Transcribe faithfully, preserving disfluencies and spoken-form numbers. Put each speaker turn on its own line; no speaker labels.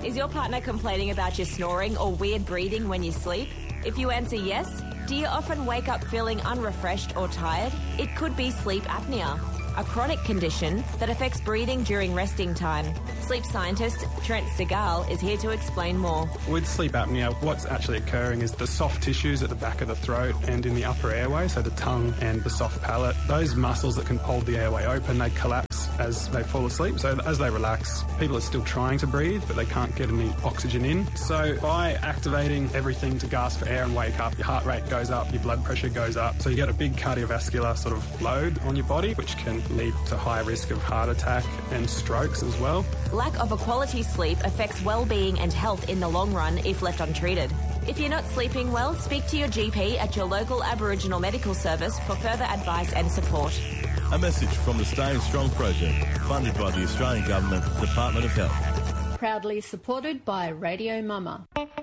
Is your partner complaining about your snoring or weird breathing when you sleep? If you answer yes, do you often wake up feeling unrefreshed or tired? It could be sleep apnea, a chronic condition that affects breathing during resting time. Sleep scientist Trent Segal is here to explain more.
With sleep apnea, what's actually occurring is the soft tissues at the back of the throat and in the upper airway, so the tongue and the soft palate, those muscles that can hold the airway open, they collapse as they fall asleep. So as they relax, people are still trying to breathe, but they can't get any oxygen in. So by activating everything to gasp for air and wake up, your heart rate goes up, your blood pressure goes up. So you get a big cardiovascular sort of load on your body, which can lead to high risk of heart attack and strokes as well.
Lack of a quality sleep affects well-being and health in the long run if left untreated. If you're not sleeping well, speak to your G P at your local Aboriginal medical service for further advice and support.
A message from the Staying Strong project, funded by the Australian Government, Department of Health.
Proudly supported by Radio Mama.